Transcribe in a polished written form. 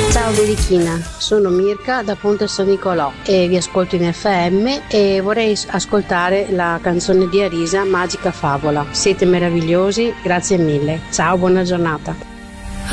Ciao Berichina, sono Mirka da Ponte San Nicolò e vi ascolto in FM e vorrei ascoltare la canzone di Arisa, Magica Favola. Siete meravigliosi, grazie mille. Ciao, buona giornata.